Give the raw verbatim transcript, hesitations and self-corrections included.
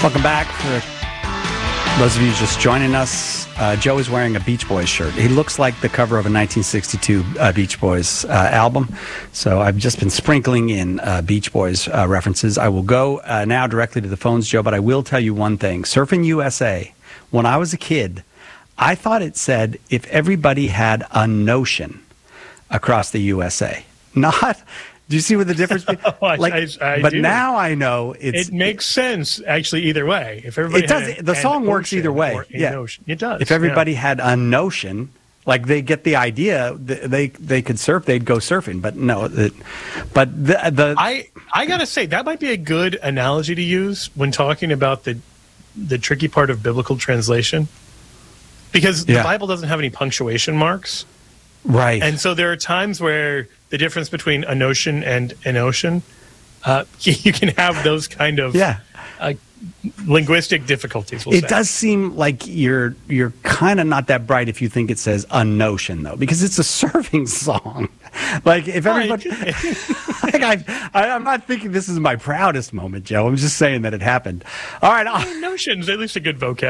Welcome back. For those of you just joining us, uh, Joe is wearing a Beach Boys shirt. He looks like the cover of a nineteen sixty-two uh, Beach Boys uh, album. So I've just been sprinkling in uh, Beach Boys uh, references. I will go uh, now directly to the phones, Joe, but I will tell you one thing. Surfing U S A, when I was a kid, I thought it said if everybody had a notion across the U S A. Not... Do you see what the difference is? Like, I, I but do. now I know it's. It makes sense, actually, either way. If everybody it does. had The an song works either way. Yeah, notion, it does. If everybody yeah. had a notion, like they get the idea, they they could surf, they'd go surfing. But no, it, but the the I I gotta say that might be a good analogy to use when talking about the the tricky part of biblical translation, because yeah. the Bible doesn't have any punctuation marks, right? And so there are times where the difference between a notion and an ocean, uh, you can have those kind of yeah. uh, linguistic difficulties. We'll it say. does seem like you're you're kind of not that bright if you think it says a notion though, because it's a surfing song. Like if everybody, like I, I, I'm not thinking this is my proudest moment, Joe. I'm just saying that it happened. All right, notions, at least a good vocab.